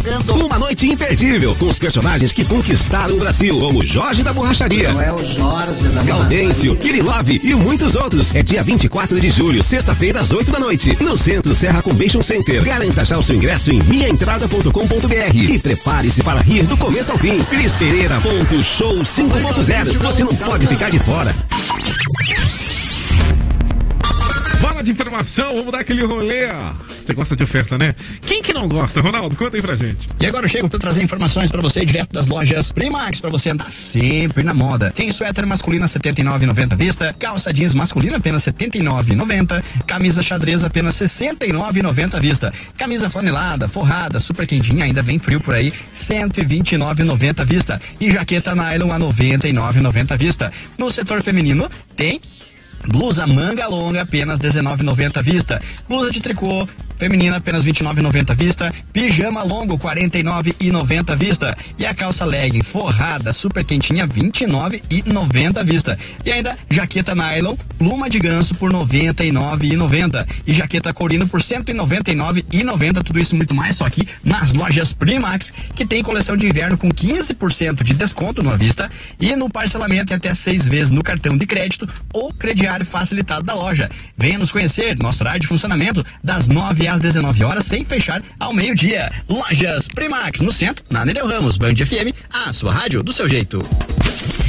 Uma noite imperdível com os personagens que conquistaram o Brasil, como Jorge da Borracharia, Não é o Jorge da Gaudêncio, Kirilov e muitos outros. É dia 24 de julho, sexta-feira, às 8 da noite, no Centro Serra Convention Center. Garanta já o seu ingresso em minhaentrada.com.br e prepare-se para rir do começo ao fim. Cris Pereira, show 5.0. Você não pode ficar de fora. Bola de informação, vamos dar aquele rolê. Você gosta de oferta, né? Quem que não gosta, Ronaldo? Conta aí pra gente. E agora eu chego pra trazer informações pra você direto das lojas Primax, pra você andar sempre na moda. Tem suéter masculina R$ 79,90 à vista, calça jeans masculina apenas R$ 79,90, camisa xadrez apenas R$ 69,90 à vista, camisa flanelada, forrada, super quentinha, ainda vem frio por aí, R$ 129,90 à vista, e jaqueta nylon a R$ 99,90 à vista. No setor feminino tem blusa manga longa apenas R$19,90 à vista, blusa de tricô feminina apenas R$29,90 à vista, pijama longo R$49,90 à vista, e a calça legging forrada super quentinha R$29,90 à vista, e ainda jaqueta nylon pluma de ganso por R$99,90 e jaqueta corino por R$199,90, tudo isso muito mais só aqui nas lojas Primax, que tem coleção de inverno com 15% de desconto no à vista e no parcelamento em até 6 vezes no cartão de crédito ou crediário facilitado da loja. Venha nos conhecer, nosso horário de funcionamento das 9 às 19 horas, sem fechar ao meio-dia. Lojas Primax, no centro, na Nereu Ramos, Band FM, a sua rádio do seu jeito.